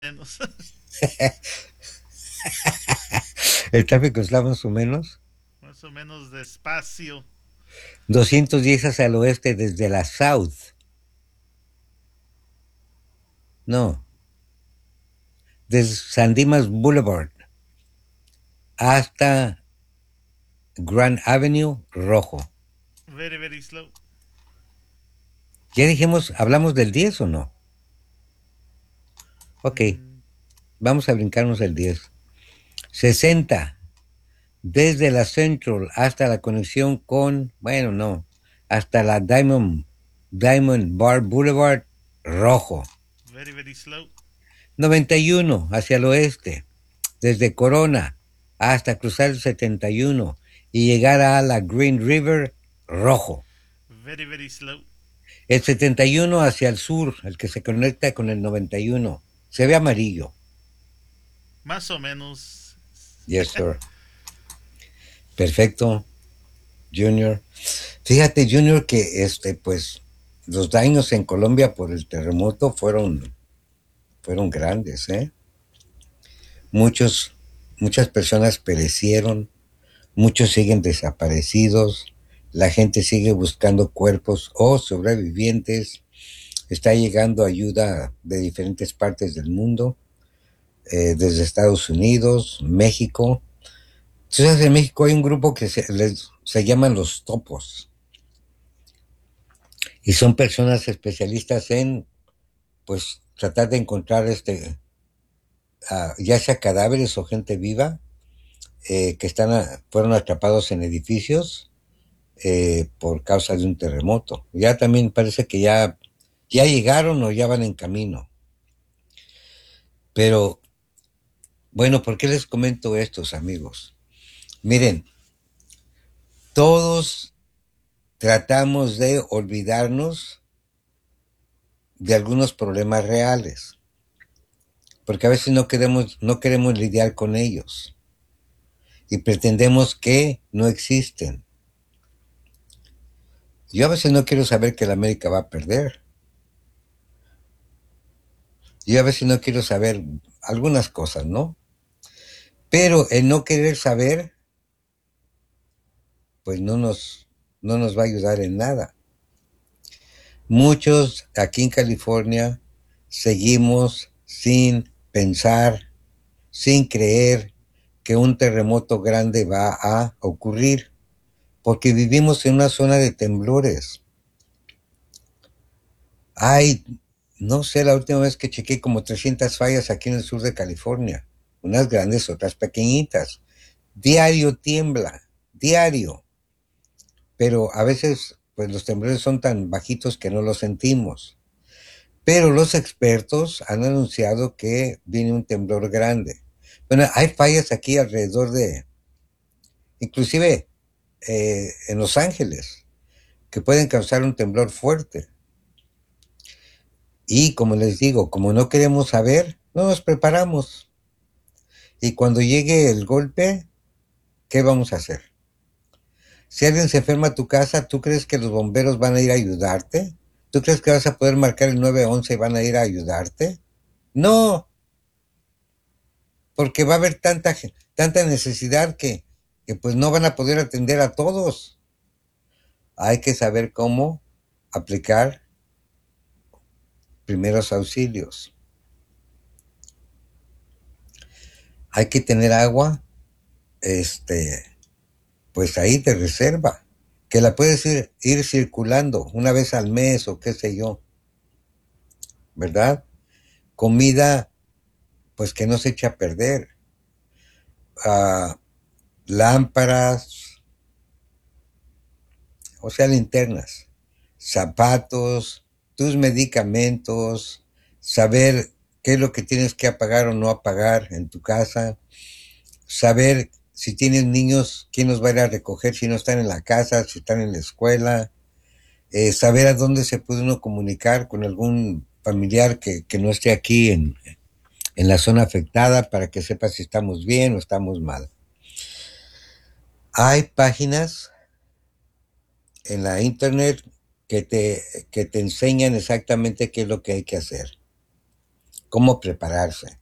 Menos. El tráfico está más o menos Más o menos despacio. 210 hacia el oeste desde la South. No, desde San Dimas Boulevard hasta Grand Avenue rojo. Very, very slow. Ya dijimos, ¿hablamos del 10 o no? Ok, Mm, vamos a brincarnos el 10. 60 desde la Central hasta la conexión con, bueno, no, hasta la Diamond Bar Boulevard rojo. very, very slow. 91 hacia el oeste, desde Corona hasta cruzar el 71 y llegar a la Green River rojo. Very, very slow. El 71 hacia el sur, el que se conecta con el 91, se ve amarillo. Más o menos. Yes, sir. Perfecto, Junior. Fíjate, Junior, que pues los daños en Colombia por el terremoto fueron grandes, ¿eh? Muchos, muchas personas perecieron, muchos siguen desaparecidos, la gente sigue buscando cuerpos o sobrevivientes, está llegando ayuda de diferentes partes del mundo, desde Estados Unidos, México. Entonces en México hay un grupo que se llaman los topos y son personas especialistas en pues tratar de encontrar ya sea cadáveres o gente viva que fueron atrapados en edificios por causa de un terremoto. Ya también parece que ya llegaron o ya van en camino. Pero bueno, ¿por qué les comento estos amigos? Miren, todos tratamos de olvidarnos de algunos problemas reales, porque a veces no queremos lidiar con ellos y pretendemos que no existen. Yo a veces no quiero saber que la América va a perder. Yo a veces no quiero saber algunas cosas, ¿no? Pero el no querer saber, pues no nos va a ayudar en nada. Muchos aquí en California seguimos sin pensar, sin creer que un terremoto grande va a ocurrir, porque vivimos en una zona de temblores. Hay, no sé, la última vez que chequé como 300 fallas aquí en el sur de California, unas grandes, otras pequeñitas. Diario tiembla, diario, pero a veces pues los temblores son tan bajitos que no los sentimos. Pero los expertos han anunciado que viene un temblor grande. Bueno, hay fallas aquí alrededor inclusive en Los Ángeles, que pueden causar un temblor fuerte. Y como les digo, como no queremos saber, no nos preparamos. Y cuando llegue el golpe, ¿qué vamos a hacer? Si alguien se enferma a tu casa, ¿tú crees que los bomberos van a ir a ayudarte? ¿Tú crees que vas a poder marcar el 911 y van a ir a ayudarte? No, porque va a haber tanta necesidad que pues no van a poder atender a todos. Hay que saber cómo aplicar primeros auxilios. Hay que tener agua, pues ahí de reserva, que la puedes ir circulando una vez al mes o qué sé yo, ¿verdad? Comida, pues que no se eche a perder. Ah, lámparas, o sea, linternas, zapatos, tus medicamentos, saber qué es lo que tienes que apagar o no apagar en tu casa, saber si tienes niños, quién los va a ir a recoger si no están en la casa, si están en la escuela, saber a dónde se puede uno comunicar con algún familiar que no esté aquí en la zona afectada para que sepa si estamos bien o estamos mal. Hay páginas en la internet que te enseñan exactamente qué es lo que hay que hacer. cómo prepararse.